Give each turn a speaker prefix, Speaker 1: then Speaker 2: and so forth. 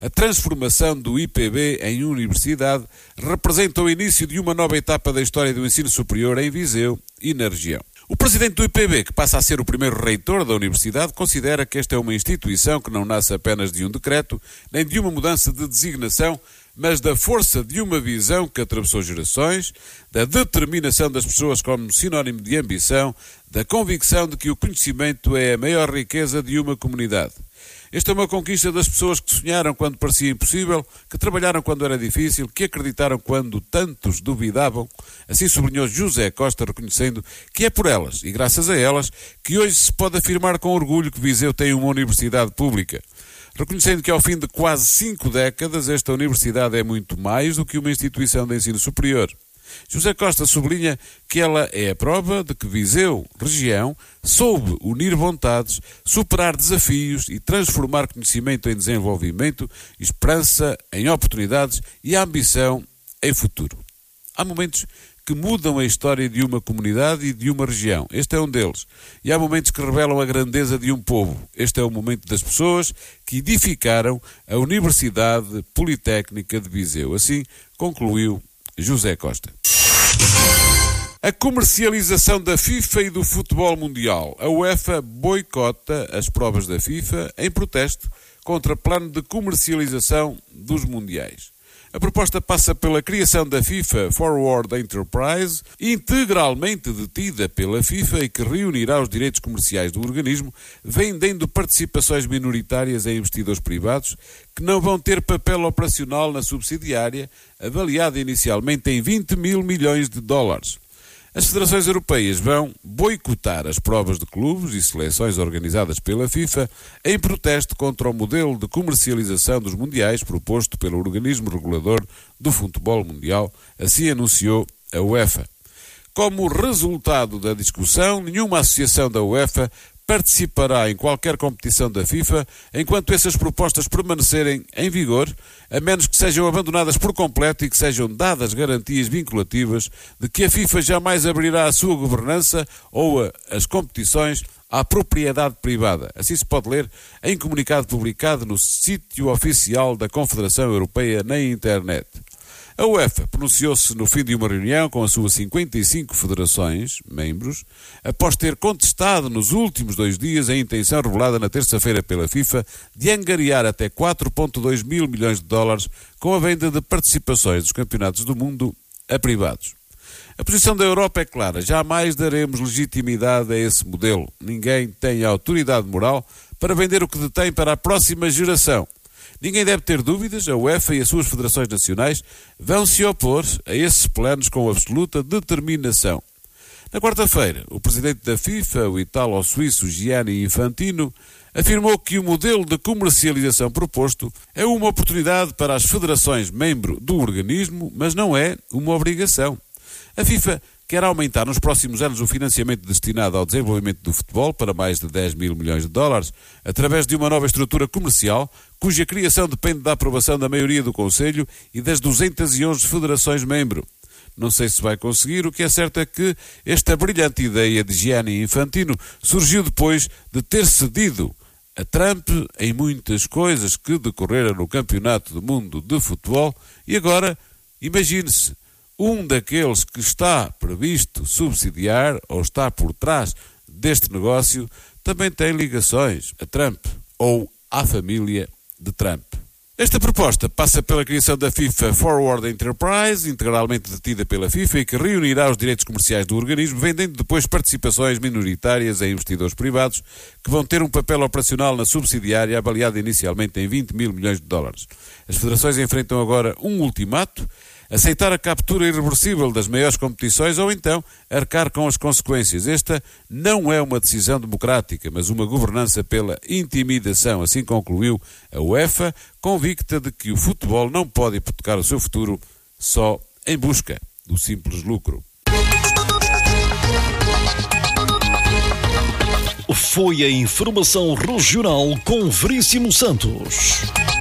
Speaker 1: A transformação do IPB em universidade representa o início de uma nova etapa da história do ensino superior em Viseu e na região. O presidente do IPB, que passa a ser o primeiro reitor da universidade, considera que esta é uma instituição que não nasce apenas de um decreto, nem de uma mudança de designação, mas da força de uma visão que atravessou gerações, da determinação das pessoas como sinónimo de ambição, da convicção de que o conhecimento é a maior riqueza de uma comunidade. Esta é uma conquista das pessoas que sonharam quando parecia impossível, que trabalharam quando era difícil, que acreditaram quando tantos duvidavam. Assim sublinhou José Costa, reconhecendo que é por elas, e graças a elas, que hoje se pode afirmar com orgulho que Viseu tem uma universidade pública. Reconhecendo que ao fim de quase 5 décadas, esta universidade é muito mais do que uma instituição de ensino superior. José Costa sublinha que ela é a prova de que Viseu, região, soube unir vontades, superar desafios e transformar conhecimento em desenvolvimento, esperança em oportunidades e ambição em futuro. Há momentos que mudam a história de uma comunidade e de uma região. Este é um deles. E há momentos que revelam a grandeza de um povo. Este é o momento das pessoas que edificaram a Universidade Politécnica de Viseu. Assim concluiu José Costa. A comercialização da FIFA e do futebol mundial. A UEFA boicota as provas da FIFA em protesto contra plano de comercialização dos mundiais. A proposta passa pela criação da FIFA Forward Enterprise, integralmente detida pela FIFA e que reunirá os direitos comerciais do organismo, vendendo participações minoritárias a investidores privados que não vão ter papel operacional na subsidiária, avaliada inicialmente em 20 mil milhões de dólares. As federações europeias vão boicotar as provas de clubes e seleções organizadas pela FIFA em protesto contra o modelo de comercialização dos mundiais proposto pelo organismo regulador do futebol mundial, assim anunciou a UEFA. Como resultado da discussão, nenhuma associação da UEFA participará em qualquer competição da FIFA enquanto essas propostas permanecerem em vigor, a menos que sejam abandonadas por completo e que sejam dadas garantias vinculativas de que a FIFA jamais abrirá a sua governança ou as competições à propriedade privada. Assim se pode ler em comunicado publicado no sítio oficial da Confederação Europeia na internet. A UEFA pronunciou-se no fim de uma reunião com as suas 55 federações, membros, após ter contestado nos últimos 2 dias a intenção revelada na terça-feira pela FIFA de angariar até 4,2 mil milhões de dólares com a venda de participações dos campeonatos do mundo a privados. A posição da Europa é clara, jamais daremos legitimidade a esse modelo. Ninguém tem a autoridade moral para vender o que detém para a próxima geração. Ninguém deve ter dúvidas, a UEFA e as suas federações nacionais vão se opor a esses planos com absoluta determinação. Na quarta-feira, o presidente da FIFA, o italo-suíço Gianni Infantino, afirmou que o modelo de comercialização proposto é uma oportunidade para as federações membro do organismo, mas não é uma obrigação. A FIFA quer aumentar nos próximos anos o financiamento destinado ao desenvolvimento do futebol para mais de 10 mil milhões de dólares, através de uma nova estrutura comercial, cuja criação depende da aprovação da maioria do Conselho e das 211 federações-membro. Não sei se vai conseguir, o que é certo é que esta brilhante ideia de Gianni Infantino surgiu depois de ter cedido a Trump em muitas coisas que decorreram no Campeonato do Mundo de Futebol e agora, imagine-se, um daqueles que está previsto subsidiar ou está por trás deste negócio também tem ligações a Trump ou à família de Trump. Esta proposta passa pela criação da FIFA Forward Enterprise, integralmente detida pela FIFA e que reunirá os direitos comerciais do organismo, vendendo depois participações minoritárias a investidores privados que vão ter um papel operacional na subsidiária avaliada inicialmente em 20 mil milhões de dólares. As federações enfrentam agora um ultimato: aceitar a captura irreversível das maiores competições ou então arcar com as consequências. Esta não é uma decisão democrática, mas uma governança pela intimidação. Assim concluiu a UEFA, convicta de que o futebol não pode hipotecar o seu futuro só em busca do simples lucro.
Speaker 2: Foi a informação regional com Veríssimo Santos.